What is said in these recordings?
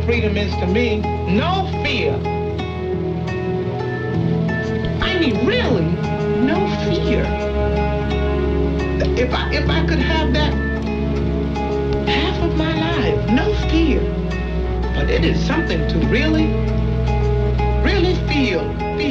freedom is to me, no fear. I mean, really, no fear. If I could have that half of my life, no fear. But it is something to really feel.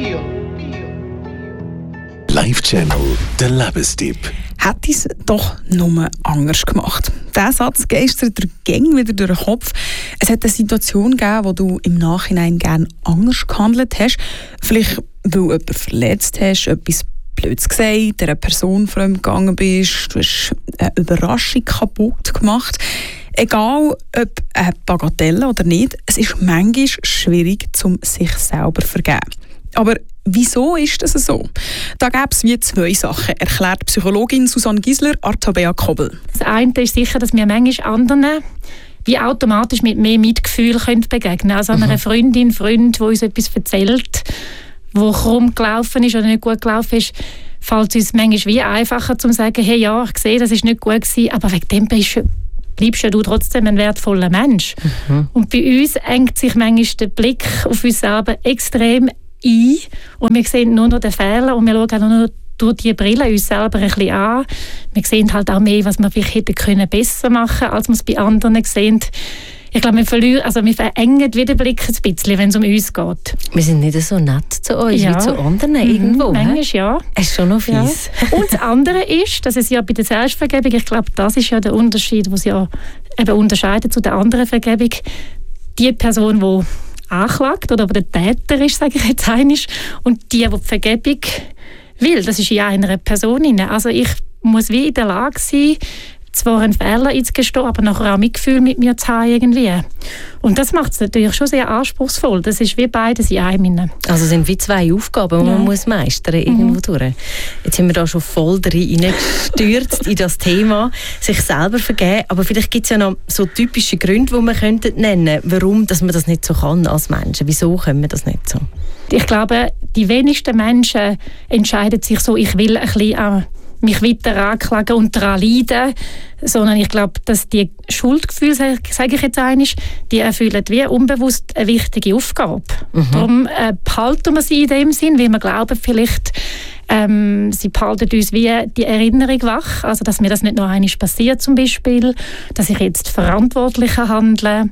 Live-Channel, der Lebenstipp. Hätte ich es doch nur anders gemacht. Dieser Satz geistert dir gäng wieder durch den Kopf. Es hat eine Situation gegeben, wo du im Nachhinein gerne anders gehandelt hast. Vielleicht, weil du jemanden verletzt hast, etwas Blödes gesagt, einer Person fremd gegangen bist, du hast eine Überraschung kaputt gemacht. Egal, ob eine Bagatelle oder nicht, es ist manchmal schwierig, sich selber zu vergeben. Aber wieso ist das so? Da gäbe es wie zwei Sachen, erklärt Psychologin Susanne Gisler, Tabea Kobel. Das eine ist sicher, dass wir manchmal anderen wie automatisch mit mehr Mitgefühl begegnen können. Also einer Freundin, Freund, der uns etwas erzählt, wo krumm gelaufen ist oder nicht gut gelaufen ist, fällt es uns manchmal wie einfacher, zu sagen, hey, ja, ich sehe, das war nicht gut gewesen, aber wegen dem bleibst du trotzdem ein wertvoller Mensch. Und bei uns engt sich manchmal der Blick auf uns selber extrem ein und wir sehen nur noch den Fehler und wir schauen auch nur noch durch die Brille uns selber ein bisschen an. Wir sehen halt auch mehr, was wir vielleicht hätten besser machen können, als wir es bei anderen sehen. Ich glaube, wir verengen wieder den Blick ein bisschen, wenn es um uns geht. Wir sind nicht so nett zu uns wie zu anderen irgendwo. Manchmal ja. Es ist schon noch fies. Ja. Und das andere ist, dass es ja bei der Selbstvergebung, ich glaube, das ist ja der Unterschied, was ja eben unterscheidet zu der anderen Vergebung. Die Person, die anklagt oder der Täter ist, sage ich jetzt einmal, und die Vergebung will, das ist in einer Person. Also ich muss wie in der Lage sein, zwar einen Fehler einzugestehen, aber nachher auch Mitgefühl mit mir zu haben irgendwie. Und das macht es natürlich schon sehr anspruchsvoll. Das ist wie beides in einem. Also es sind wie zwei Aufgaben, die man muss meistern irgendwo durch. Jetzt sind wir da schon voll reingestürzt in das Thema, sich selber vergeben. Aber vielleicht gibt es ja noch so typische Gründe, die man könnte nennen, warum dass man das nicht so kann als Menschen. Wieso können wir das nicht so? Ich glaube, die wenigsten Menschen entscheiden sich so, ich will ein bisschen mich weiter anklagen und daran leiden, sondern ich glaube, dass die Schuldgefühle, sage ich jetzt einmal, die erfüllen wie unbewusst eine wichtige Aufgabe. Darum behalten wir sie in dem Sinn, weil wir glauben, vielleicht sie behalten uns wie die Erinnerung wach, also dass mir das nicht noch einmal passiert zum Beispiel, dass ich jetzt verantwortlicher handle,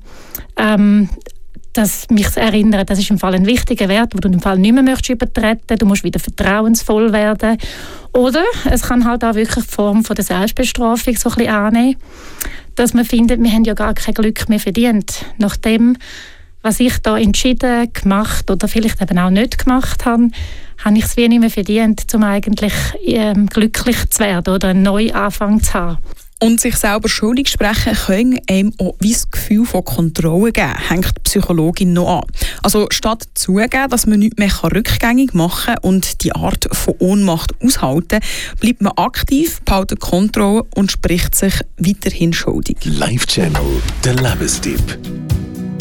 dass mich erinnern, das ist im Fall ein wichtiger Wert, den du im Fall nicht mehr übertreten möchtest. Du musst wieder vertrauensvoll werden. Oder es kann halt auch wirklich die Form von der Selbstbestrafung so ein bisschen annehmen, dass man findet, wir haben ja gar kein Glück mehr verdient. Nach dem, was ich da entschieden, gemacht oder vielleicht eben auch nicht gemacht habe, habe ich es wie nicht mehr verdient, um eigentlich glücklich zu werden oder einen Neuanfang zu haben. Und sich selber schuldig sprechen können einem auch wie das Gefühl von Kontrolle geben, hängt die Psychologin noch an. Also statt zugeben, dass man nichts mehr rückgängig machen kann und die Art von Ohnmacht aushalten, bleibt man aktiv, behält Kontrolle und spricht sich weiterhin schuldig. Live-Channel, der Lebenstipp.